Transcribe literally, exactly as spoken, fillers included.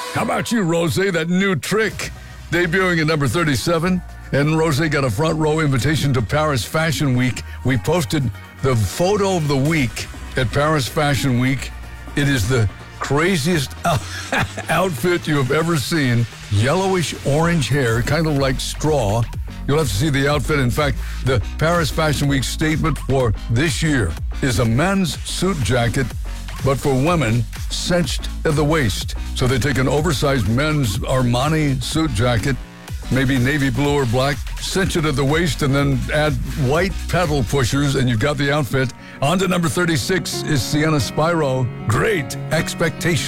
How about you, Rose? That new trick debuting at number thirty-seven. And Rose got a front row invitation to Paris Fashion Week. We posted the photo of the week at Paris Fashion Week. It is the craziest outfit you have ever seen. Yellowish orange hair, kind of like straw. You'll have to see the outfit. In fact, the Paris Fashion Week statement for this year is a men's suit jacket, but for women, cinched at the waist. So they take an oversized men's Armani suit jacket, maybe navy blue or black, cinch it at the waist, and then add white pedal pushers, and you've got the outfit. On to number thirty-six is Sienna Spiro. Great Expectations.